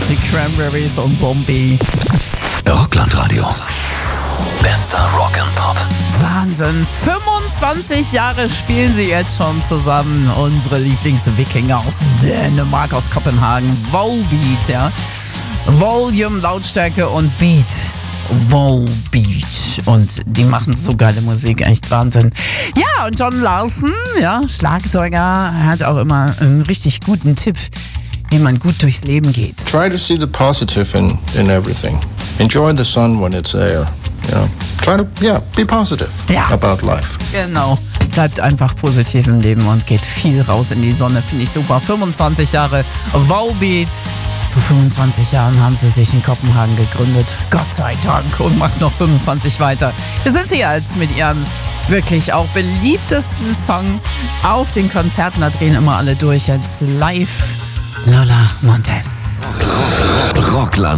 Die Cranberries und Zombie. Rockland-Radio. Bester Rock and Pop. Wahnsinn. 25 Jahre spielen sie jetzt schon zusammen. Unsere Lieblingswikinger aus Dänemark, aus Kopenhagen. Volbeat, ja. Volume, Lautstärke und Beat. Volbeat. Und die machen so geile Musik, echt Wahnsinn. Ja, und John Larson, ja, Schlagzeuger, hat auch immer einen richtig guten Tipp, wie man gut durchs Leben geht. Try to see the positive in everything. Enjoy the sun when it's there. Try to, be positive about life. Genau. Bleibt einfach positiv im Leben und geht viel raus in die Sonne. Finde ich super. 25 Jahre Volbeat. Vor 25 Jahren haben sie sich in Kopenhagen gegründet. Gott sei Dank. Und macht noch 25 weiter. Wir sind hier jetzt mit ihrem wirklich auch beliebtesten Song auf den Konzerten. Da drehen immer alle durch. Jetzt live Lola Montez. Rockland